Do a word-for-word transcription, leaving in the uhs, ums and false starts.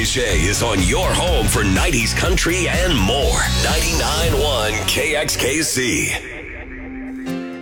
Jay Shay is on your home for nineties country and more. ninety-nine point one K X K C.